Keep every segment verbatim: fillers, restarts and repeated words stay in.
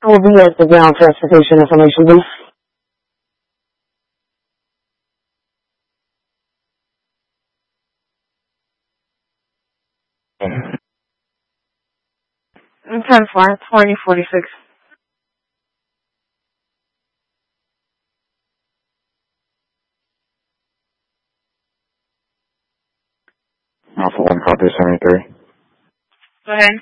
We'll be at the ground transportation information booth. ten four, twenty forty-six. Alpha one, copy seventy-three. Go ahead.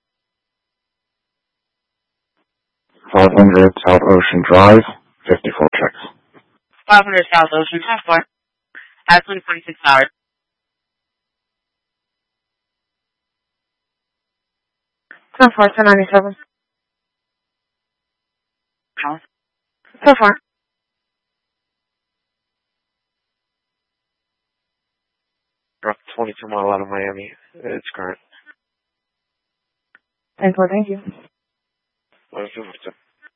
five hundred South Ocean Drive, fifty-four checks. five hundred South Ocean, ten four. At twenty forty-six hours. ten four, ten ninety-seven. House. ten four. Route twenty-two mile out of Miami. It's current. ten four, thank you. Let's do it.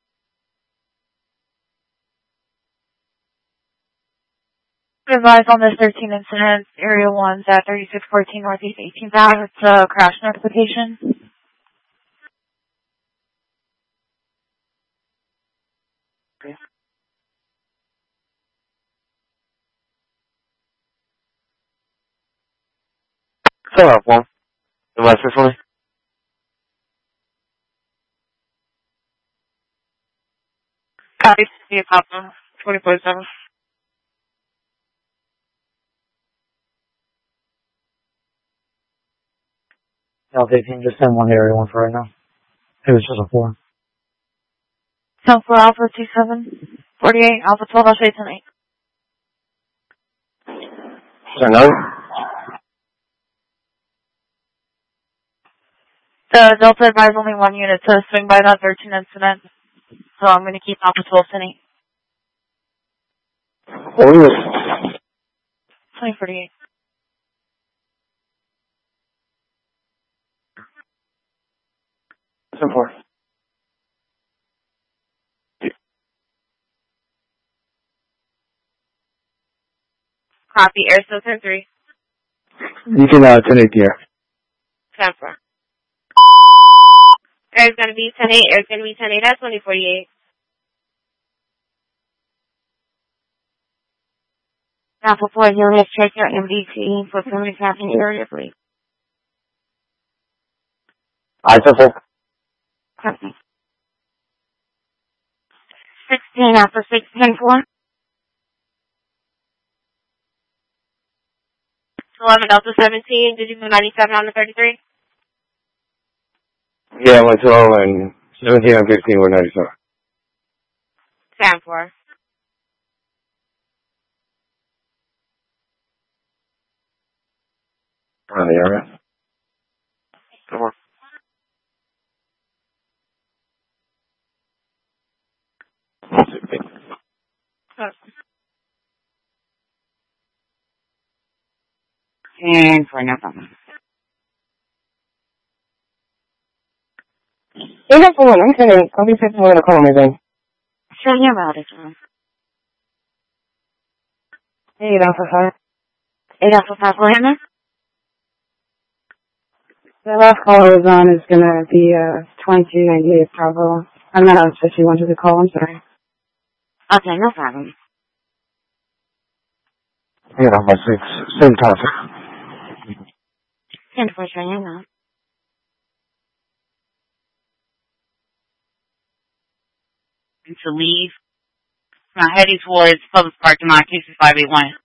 Advise on this thirteen incident, Area one's at thirty-six fourteen Northeast eighteenth Avenue. It's a crash notification. Okay. So, uh, one. The last for me? Copy. See a cop on twenty-four seven. South eighteen, just send one to area one for right now. It was just a four. ten four Alpha two seven forty-eight, Alpha twelve, I'll show you tonight. So no? The Delta advised only one unit to swing by that thirteen incident, so I'm going to keep Alpha twelve tonight. What was it? twenty forty-eight. ten four. Copy, air still ten three. You can, uh, ten eight the air. ten four. Air's going to be ten eight, air's going to be ten eight at twenty forty-eight. Alpha four, units, check your M D T for permanent traffic area, please. I ten four. Copy. sixteen, Alpha six, ten four. eleven, Delta seventeen, did you move ninety-seven on the thirty-three? Yeah, I went to all and seventeen and fifteen were ninety-seven. ten four. Around the area. Come on. And for no problem. Hey, that's the one. I'm sending. I'll be fifty one to call me then. Sure, you're about it, John. Eight Alpha five. eight Alpha five, go ahead, man. The last call I was on is gonna be uh twenty-two ninety-eight Bravo. I'm not on fifty-one to the call. I'm sorry. Okay, no problem. Yeah, my six, same time. ten four, sure, you're not. To leave. Now heading towards public parking lot, Q C five eight one.